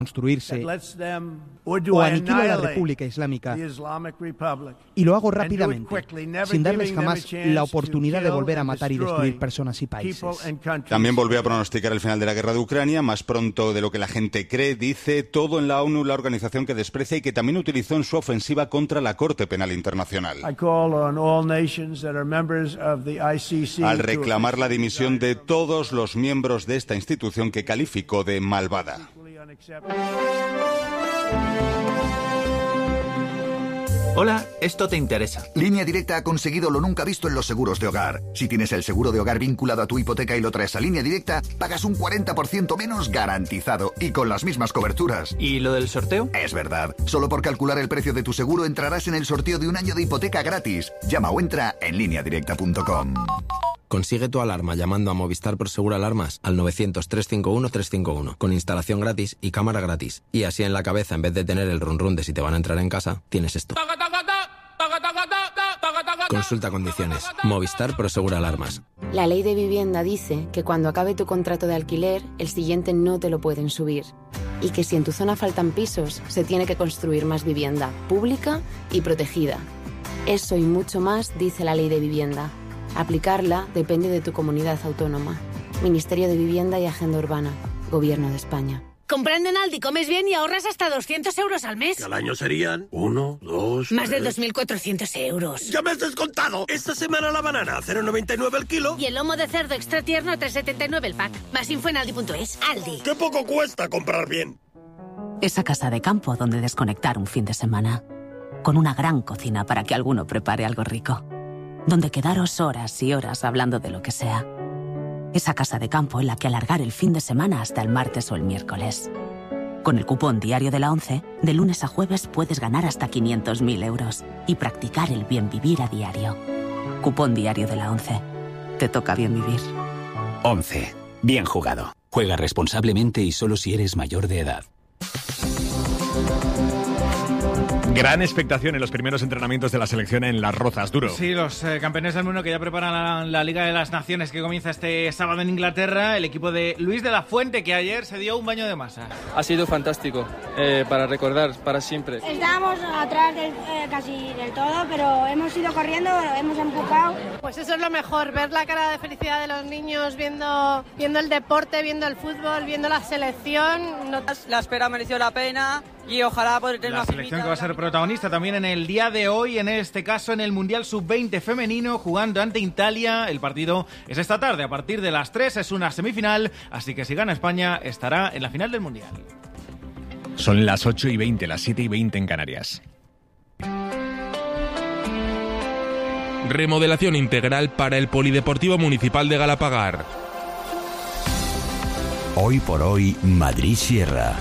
construirse o aniquilo a la República Islámica, y lo hago rápidamente, sin darles jamás la oportunidad de volver a matar y destruir personas y países. También volvió a pronosticar el final de la guerra de Ucrania, más pronto de lo que la gente cree, dice, todo en la ONU, la organización que desprecia y que también utilizó en su ofensiva contra la Corte Penal Internacional. Al reclamar la dimisión de todos los miembros de esta institución que calificó de malvada. Hola, esto te interesa. Línea Directa ha conseguido lo nunca visto en los seguros de hogar. Si tienes el seguro de hogar vinculado a tu hipoteca y lo traes a Línea Directa, pagas un 40% menos garantizado y con las mismas coberturas. ¿Y lo del sorteo? Es verdad. Solo por calcular el precio de tu seguro entrarás en el sorteo de un año de hipoteca gratis. Llama o entra en lineadirecta.com. Consigue tu alarma llamando a Movistar Prosegur Alarmas al 900-351-351 con instalación gratis y cámara gratis. Y así en la cabeza, en vez de tener el run run de si te van a entrar en casa, tienes esto. Consulta condiciones. Movistar Prosegur Alarmas. La ley de vivienda dice que cuando acabe tu contrato de alquiler, el siguiente no te lo pueden subir. Y que si en tu zona faltan pisos, se tiene que construir más vivienda, pública y protegida. Eso y mucho más dice la ley de vivienda. Aplicarla depende de tu comunidad autónoma. Ministerio de Vivienda y Agenda Urbana. Gobierno de España. Comprando en Aldi comes bien y ahorras hasta 200 euros al mes. ¿Y al año serían? 1, 2... Más de 2.400 euros. ¡Ya me has descontado! Esta semana la banana a 0,99 el kilo. Y el lomo de cerdo extra tierno a 3,79 el pack. Más info en Aldi.es. Aldi. ¡Qué poco cuesta comprar bien! Esa casa de campo donde desconectar un fin de semana. Con una gran cocina para que alguno prepare algo rico. Donde quedaros horas y horas hablando de lo que sea. Esa casa de campo en la que alargar el fin de semana hasta el martes o el miércoles. Con el cupón diario de la ONCE, de lunes a jueves puedes ganar hasta 500.000 euros y practicar el bien vivir a diario. Cupón diario de la ONCE. Te toca bien vivir. ONCE. Bien jugado. Juega responsablemente y solo si eres mayor de edad. Gran expectación en los primeros entrenamientos de la selección en Las Rozas, Duro. Sí, los campeones del mundo que ya preparan la Liga de las Naciones que comienza este sábado en Inglaterra. El equipo de Luis de la Fuente, que ayer se dio un baño de masa. Ha sido fantástico, para recordar, para siempre. Estábamos atrás casi del todo, pero hemos ido corriendo, hemos empujado. Pues eso es lo mejor, ver la cara de felicidad de los niños viendo el deporte, viendo el fútbol, viendo la selección. La espera mereció la pena. Y ojalá poder tener la selección que va a ser protagonista también en el día de hoy, en este caso en el Mundial Sub-20 femenino, jugando ante Italia. El partido es esta tarde, a partir de las 3, es una semifinal, así que si gana España estará en la final del Mundial. Son las 8:20, las 7:20 en Canarias. Remodelación integral para el Polideportivo Municipal de Galapagar. Hoy por hoy, Madrid Sierra.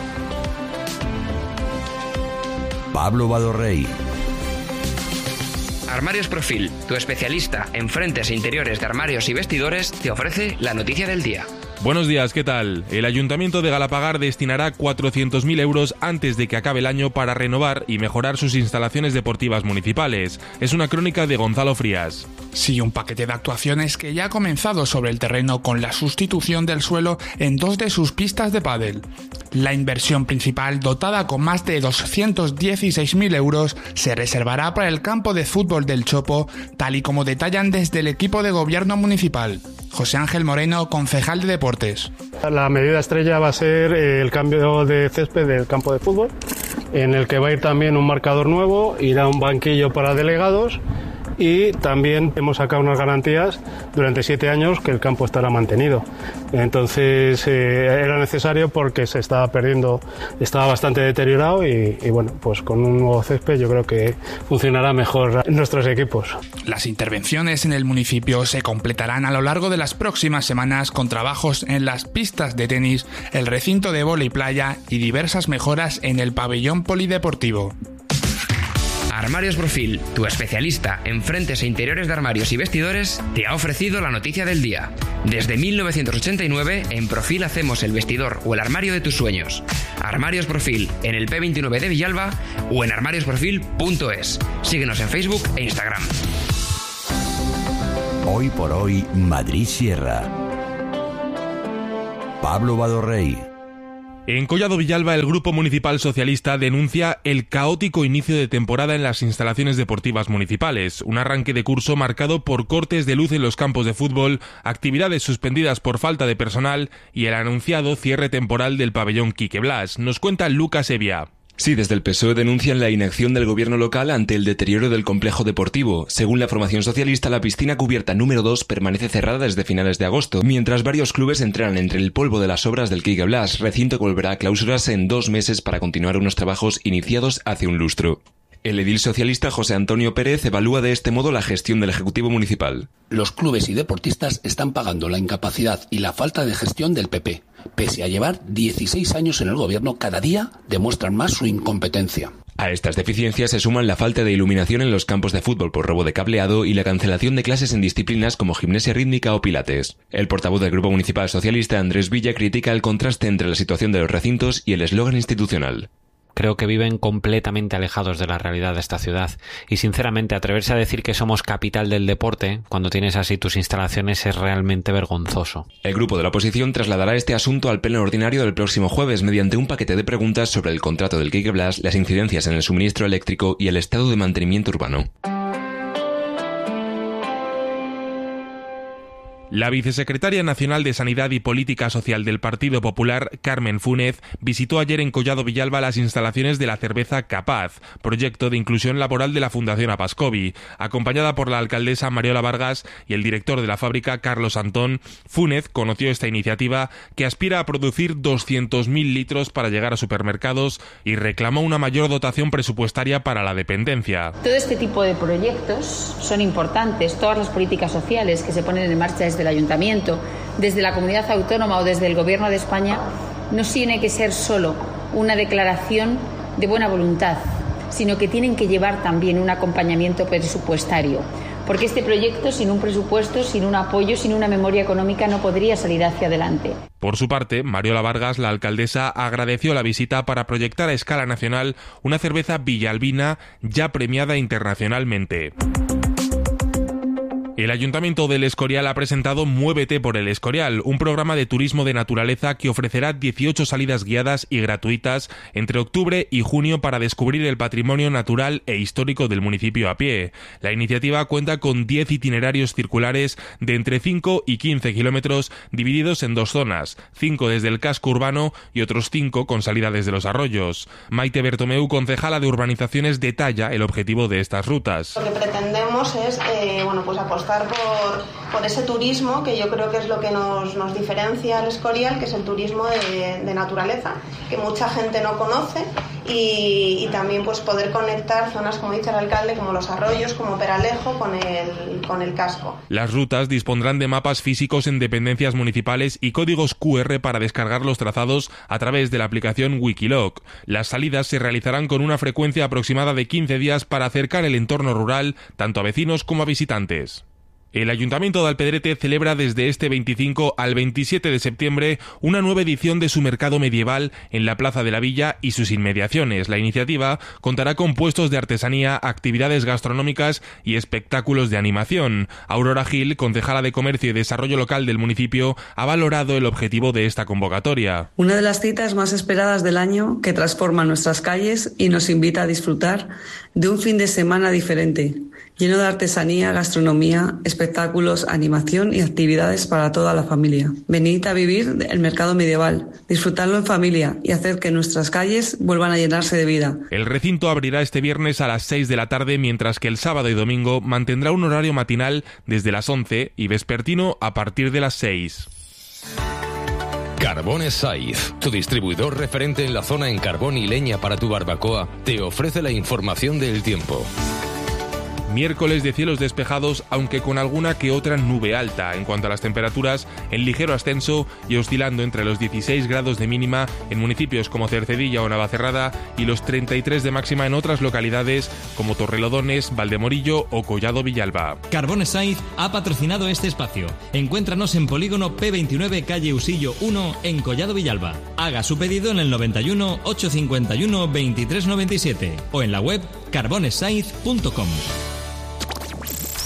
Pablo Badorrey. Armarios Profil, tu especialista en frentes e interiores de armarios y vestidores, te ofrece la noticia del día. Buenos días, ¿qué tal? El Ayuntamiento de Galapagar destinará 400.000 euros antes de que acabe el año para renovar y mejorar sus instalaciones deportivas municipales. Es una crónica de Gonzalo Frías. Sí, un paquete de actuaciones que ya ha comenzado sobre el terreno con la sustitución del suelo en 2 de sus pistas de pádel. La inversión principal, dotada con más de 216.000 euros, se reservará para el campo de fútbol del Chopo, tal y como detallan desde el equipo de gobierno municipal. José Ángel Moreno, concejal de Deportes. La medida estrella va a ser el cambio de césped del campo de fútbol, en el que va a ir también un marcador nuevo, irá un banquillo para delegados y también hemos sacado unas garantías durante 7 años que el campo estará mantenido. Entonces era necesario porque se estaba perdiendo, estaba bastante deteriorado y bueno, pues con un nuevo césped yo creo que funcionará mejor en nuestros equipos. Las intervenciones en el municipio se completarán a lo largo de las próximas semanas con trabajos en las pistas de tenis, el recinto de vóley playa y diversas mejoras en el pabellón polideportivo. Armarios Profil, tu especialista en frentes e interiores de armarios y vestidores, te ha ofrecido la noticia del día. Desde 1989, en Profil hacemos el vestidor o el armario de tus sueños. Armarios Profil, en el P29 de Villalba o en armariosprofil.es. Síguenos en Facebook e Instagram. Hoy por hoy, Madrid Sierra. Pablo Badorrey. En Collado Villalba, el Grupo Municipal Socialista denuncia el caótico inicio de temporada en las instalaciones deportivas municipales, un arranque de curso marcado por cortes de luz en los campos de fútbol, actividades suspendidas por falta de personal y el anunciado cierre temporal del pabellón Quique Blas. Nos cuenta Lucas Evia. Sí, desde el PSOE denuncian la inacción del gobierno local ante el deterioro del complejo deportivo. Según la formación socialista, la piscina cubierta número 2 permanece cerrada desde finales de agosto, mientras varios clubes entrenan entre el polvo de las obras del Quique Blas, recinto que volverá a clausurarse en 2 meses para continuar unos trabajos iniciados hace un lustro. El edil socialista José Antonio Pérez evalúa de este modo la gestión del Ejecutivo Municipal. Los clubes y deportistas están pagando la incapacidad y la falta de gestión del PP. Pese a llevar 16 años en el gobierno, cada día demuestran más su incompetencia. A estas deficiencias se suman la falta de iluminación en los campos de fútbol por robo de cableado y la cancelación de clases en disciplinas como gimnasia rítmica o pilates. El portavoz del Grupo Municipal Socialista, Andrés Villa, critica el contraste entre la situación de los recintos y el eslogan institucional. Creo que viven completamente alejados de la realidad de esta ciudad y sinceramente atreverse a decir que somos capital del deporte cuando tienes así tus instalaciones es realmente vergonzoso. El grupo de la oposición trasladará este asunto al pleno ordinario del próximo jueves mediante un paquete de preguntas sobre el contrato del Quique Blas, las incidencias en el suministro eléctrico y el estado de mantenimiento urbano. La vicesecretaria nacional de Sanidad y Política Social del Partido Popular, Carmen Fúnez, visitó ayer en Collado Villalba las instalaciones de la cerveza Capaz, proyecto de inclusión laboral de la Fundación Apascovi. Acompañada por la alcaldesa Mariola Vargas y el director de la fábrica, Carlos Antón, Fúnez conoció esta iniciativa que aspira a producir 200.000 litros para llegar a supermercados y reclamó una mayor dotación presupuestaria para la dependencia. Todo este tipo de proyectos son importantes, todas las políticas sociales que se ponen en marcha desde el Ayuntamiento, desde la Comunidad Autónoma o desde el Gobierno de España, no tiene que ser solo una declaración de buena voluntad, sino que tienen que llevar también un acompañamiento presupuestario. Porque este proyecto, sin un presupuesto, sin un apoyo, sin una memoria económica, no podría salir hacia adelante. Por su parte, Mariola Vargas, la alcaldesa, agradeció la visita para proyectar a escala nacional una cerveza villalbina ya premiada internacionalmente. El Ayuntamiento del Escorial ha presentado Muévete por el Escorial, un programa de turismo de naturaleza que ofrecerá 18 salidas guiadas y gratuitas entre octubre y junio para descubrir el patrimonio natural e histórico del municipio a pie. La iniciativa cuenta con 10 itinerarios circulares de entre 5 y 15 kilómetros divididos en 2 zonas, 5 desde el casco urbano y otros 5 con salida desde los arroyos. Maite Bertomeu, concejala de Urbanizaciones, detalla el objetivo de estas rutas. Lo que pretendemos es apostar por ese turismo que yo creo que es lo que nos diferencia al Escorial, que es el turismo de naturaleza, que mucha gente no conoce y también pues poder conectar zonas, como dice el alcalde, como los arroyos, como Peralejo, con el casco. Las rutas dispondrán de mapas físicos en dependencias municipales y códigos QR para descargar los trazados a través de la aplicación Wikiloc. Las salidas se realizarán con una frecuencia aproximada de 15 días para acercar el entorno rural tanto a vecinos como a visitantes. El Ayuntamiento de Alpedrete celebra desde este 25 al 27 de septiembre una nueva edición de su mercado medieval en la Plaza de la Villa y sus inmediaciones. La iniciativa contará con puestos de artesanía, actividades gastronómicas y espectáculos de animación. Aurora Gil, concejala de Comercio y Desarrollo Local del municipio, ha valorado el objetivo de esta convocatoria. Una de las citas más esperadas del año que transforma nuestras calles y nos invita a disfrutar de un fin de semana diferente, lleno de artesanía, gastronomía, espectáculos, animación y actividades para toda la familia. Venid a vivir el mercado medieval, disfrutarlo en familia y hacer que nuestras calles vuelvan a llenarse de vida. El recinto abrirá este viernes a las 6 de la tarde, mientras que el sábado y domingo mantendrá un horario matinal desde las 11 y vespertino a partir de las 6. Carbones Saiz, tu distribuidor referente en la zona en carbón y leña para tu barbacoa, te ofrece la información del tiempo. Miércoles de cielos despejados, aunque con alguna que otra nube alta. En cuanto a las temperaturas, en ligero ascenso y oscilando entre los 16 grados de mínima en municipios como Cercedilla o Navacerrada y los 33 de máxima en otras localidades como Torrelodones, Valdemorillo o Collado Villalba. Carbones Saiz ha patrocinado este espacio. Encuéntranos en Polígono P29, calle Usillo 1, en Collado Villalba. Haga su pedido en el 91 851 2397 o en la web carbonessaiz.com.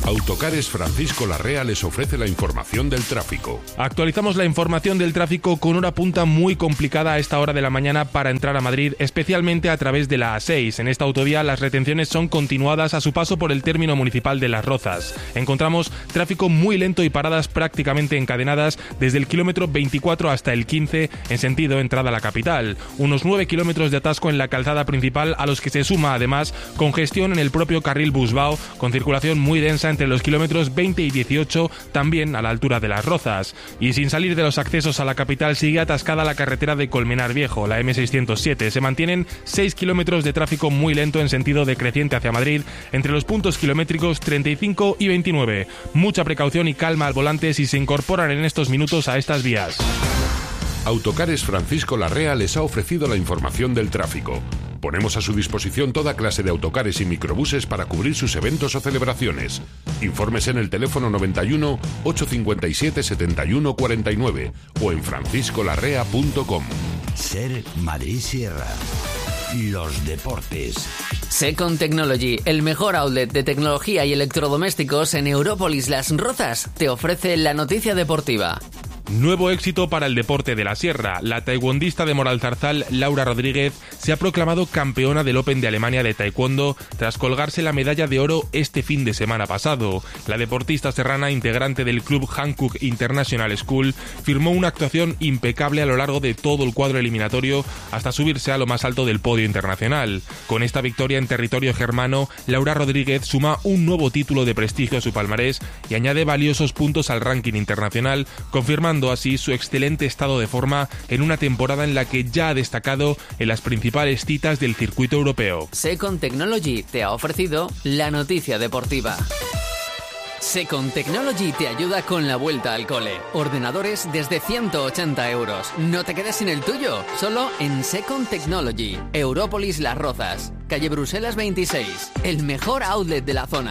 Autocares Francisco Larrea les ofrece la información del tráfico. Actualizamos la información del tráfico con hora punta muy complicada a esta hora de la mañana para entrar a Madrid, especialmente a través de la A6. En esta autovía las retenciones son continuadas a su paso por el término municipal de Las Rozas. Encontramos tráfico muy lento y paradas prácticamente encadenadas desde el kilómetro 24 hasta el 15 en sentido entrada a la capital. Unos 9 kilómetros de atasco en la calzada principal, a los que se suma además congestión en el propio carril Busbao, con circulación muy densa entre los kilómetros 20 y 18, también a la altura de Las Rozas. Y sin salir de los accesos a la capital sigue atascada la carretera de Colmenar Viejo, la M607. Se mantienen 6 kilómetros de tráfico muy lento en sentido decreciente hacia Madrid, entre los puntos kilométricos 35 y 29. Mucha precaución y calma al volante si se incorporan en estos minutos a estas vías. Autocares Francisco Larrea les ha ofrecido la información del tráfico. Ponemos a su disposición toda clase de autocares y microbuses para cubrir sus eventos o celebraciones. Infórmese en el teléfono 91 857 71 49 o en franciscolarrea.com. Ser Madrid Sierra. Los deportes. Second Technology, el mejor outlet de tecnología y electrodomésticos en Európolis Las Rozas, te ofrece la noticia deportiva. Nuevo éxito para el deporte de la sierra. La taekwondista de Moralzarzal, Laura Rodríguez, se ha proclamado campeona del Open de Alemania de taekwondo tras colgarse la medalla de oro este fin de semana pasado. La deportista serrana, integrante del club Hankook International School, firmó una actuación impecable a lo largo de todo el cuadro eliminatorio hasta subirse a lo más alto del podio internacional. Con esta victoria en territorio germano, Laura Rodríguez suma un nuevo título de prestigio a su palmarés y añade valiosos puntos al ranking internacional, confirmando así su excelente estado de forma en una temporada en la que ya ha destacado en las principales citas del circuito europeo. Second Technology te ha ofrecido la noticia deportiva. Second Technology te ayuda con la vuelta al cole. Ordenadores desde 180 euros. No te quedes sin el tuyo, solo en Second Technology. Európolis Las Rozas, calle Bruselas 26, el mejor outlet de la zona.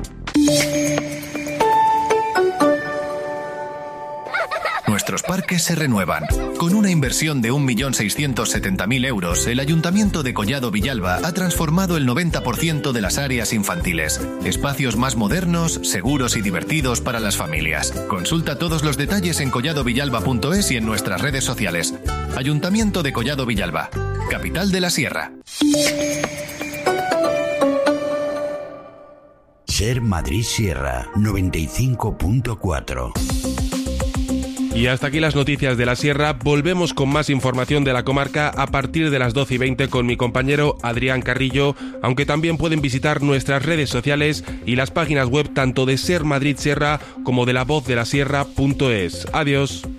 Nuestros parques se renuevan. Con una inversión de 1.670.000 euros, el Ayuntamiento de Collado Villalba ha transformado el 90% de las áreas infantiles. Espacios más modernos, seguros y divertidos para las familias. Consulta todos los detalles en colladovillalba.es y en nuestras redes sociales. Ayuntamiento de Collado Villalba, capital de la Sierra. Ser Madrid Sierra 95.4. Y hasta aquí las noticias de la Sierra. Volvemos con más información de la comarca a partir de las 12:20 con mi compañero Adrián Carrillo, aunque también pueden visitar nuestras redes sociales y las páginas web tanto de Ser Madrid Sierra como de La Voz de la Sierra.es. Adiós.